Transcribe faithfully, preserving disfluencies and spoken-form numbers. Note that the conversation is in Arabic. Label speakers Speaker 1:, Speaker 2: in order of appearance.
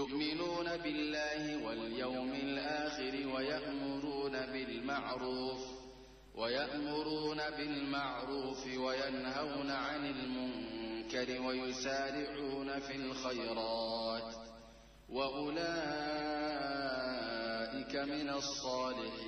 Speaker 1: يؤمنون بالله واليوم الآخر ويأمرون بالمعروف ويأمرون بالمعروف وينهون عن المنكر ويسارعون في الخيرات وأولئك من الصالحين.